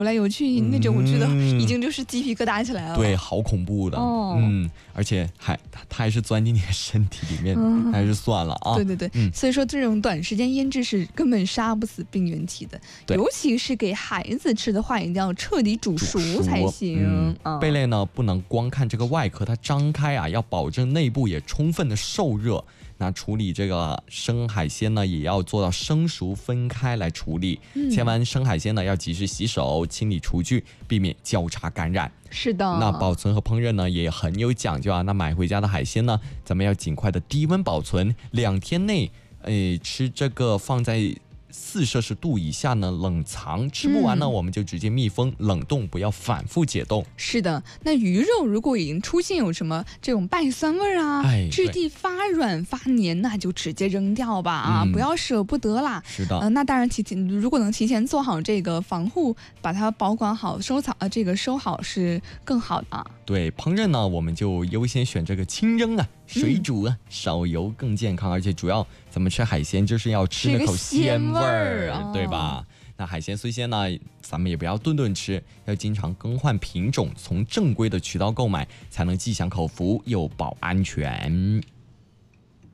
来游去那种，我觉得已经就是鸡皮疙瘩起来了。 对，好恐怖的。而且它还是钻进你的身体里面，还是算了啊。 对对对，所以说这种短时间腌制是根本杀不死病原体的，尤其是给孩子吃的话，一定要彻底煮熟才行。 贝类呢，不能光看这个外壳，它张开啊，要保证内部也充分的受热。那处理这个生海鲜呢，也要做到生熟分开来处理。切完生海鲜呢，要及时洗手、清理厨具，避免交叉感染。 是的。 那保存和烹饪呢，也很有讲究啊。那买回家的海鲜呢，咱们要尽快的低温保存，2天内，吃这个放在4摄氏度以下呢冷藏，吃不完呢我们就直接密封冷冻，不要反复解冻。 是的，那鱼肉如果已经出现有什么这种败酸味啊，质地发软发黏，那就直接扔掉吧不要舍不得啦。 是的， 那当然如果能提前做好这个防护，把它保管好收好是更好的。 对，烹饪呢我们就优先选这个清蒸啊、水煮啊，少油更健康，而且主要咱们吃海鲜就是要吃那口鲜味儿，对吧？那海鲜虽鲜呢，咱们也不要顿顿吃，要经常更换品种，从正规的渠道购买，才能既享口福又保安全。